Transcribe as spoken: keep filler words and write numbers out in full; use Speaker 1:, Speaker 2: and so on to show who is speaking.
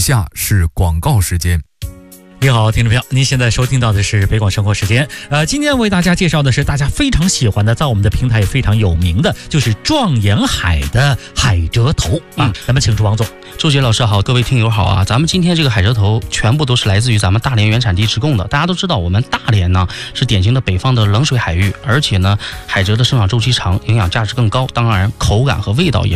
Speaker 1: 下是广告时间。
Speaker 2: 你好，听众朋友，您现在收听到的是北广生活时间。呃，今天为大家介绍的是大家非常喜欢的，在我们的平台也非常有名的，就是壮沿海的海蜇头啊。嗯、咱们请出王总。
Speaker 3: 周杰老师好，各位听友好啊！咱们今天这个海蜇头全部都是来自于咱们大连原产地直供的。大家都知道，我们大连呢是典型的北方的冷水海域，而且呢海蜇的生长周期长，营养价值更高，当然口感和味道也